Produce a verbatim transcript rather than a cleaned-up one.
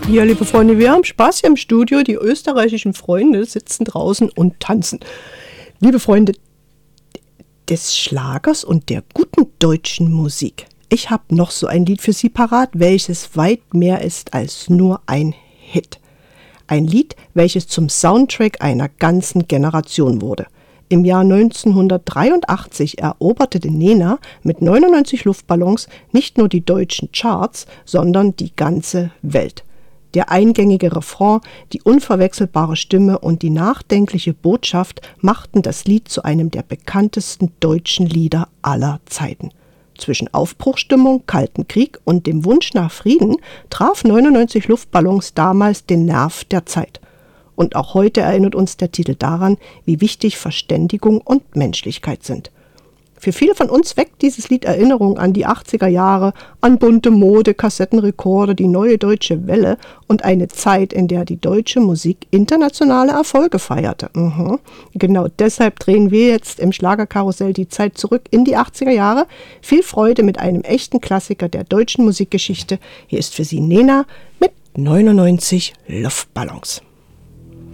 Ja, liebe Freunde, wir haben Spaß hier im Studio. Die österreichischen Freunde sitzen draußen und tanzen. Liebe Freunde des Schlagers und der guten deutschen Musik. Ich habe noch so ein Lied für Sie parat, welches weit mehr ist als nur ein Hit. Ein Lied, welches zum Soundtrack einer ganzen Generation wurde. Im Jahr neunzehnhundertdreiundachtzig eroberte die Nena mit neunundneunzig Luftballons nicht nur die deutschen Charts, sondern die ganze Welt. Der eingängige Refrain, die unverwechselbare Stimme und die nachdenkliche Botschaft machten das Lied zu einem der bekanntesten deutschen Lieder aller Zeiten. Zwischen Aufbruchsstimmung, Kalten Krieg und dem Wunsch nach Frieden traf neunundneunzig Luftballons damals den Nerv der Zeit. Und auch heute erinnert uns der Titel daran, wie wichtig Verständigung und Menschlichkeit sind. Für viele von uns weckt dieses Lied Erinnerungen an die achtziger Jahre, an bunte Mode, Kassettenrekorder, die neue deutsche Welle und eine Zeit, in der die deutsche Musik internationale Erfolge feierte. Mhm. Genau deshalb drehen wir jetzt im Schlagerkarussell die Zeit zurück in die achtziger Jahre. Viel Freude mit einem echten Klassiker der deutschen Musikgeschichte. Hier ist für Sie Nena mit neunundneunzig Luftballons.